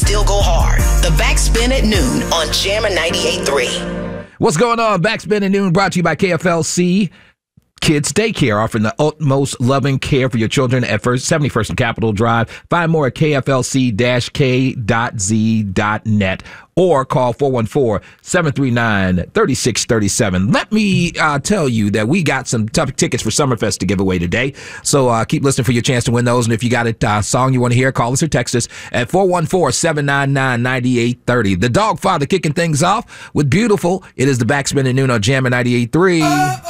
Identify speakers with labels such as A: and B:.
A: still go hard. The Backspin at noon on Jammer 98.3.
B: What's going on? Backspin at noon brought to you by KFLC Kids Daycare, offering the utmost loving care for your children at 71st and Capitol Drive. Find more at kflc-k.z.net or call 414-739-3637. Let me tell you that we got some tough tickets for Summerfest to give away today. So keep listening for your chance to win those. And if you got a song you want to hear, call us or text us at 414-799-9830. The Dog Father kicking things off with Beautiful. It is the Backspin at noon on Jammer 98.3.